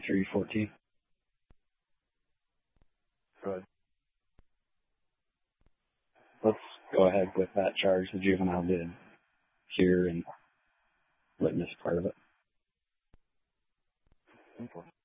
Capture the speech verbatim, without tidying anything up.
three fourteen. Good. Let's go ahead with that charge. The juvenile did hear and witness part of it. Okay.